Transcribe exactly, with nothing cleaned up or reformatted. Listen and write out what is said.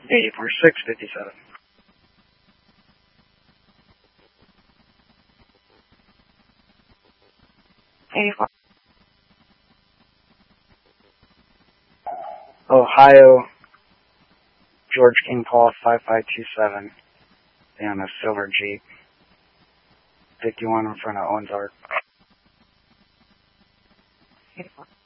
eight four six five seven. eighty-four. Ohio, George King Paul five five two seven. On a silver Jeep. fifty-one in front of Owens Ark. eighty-four.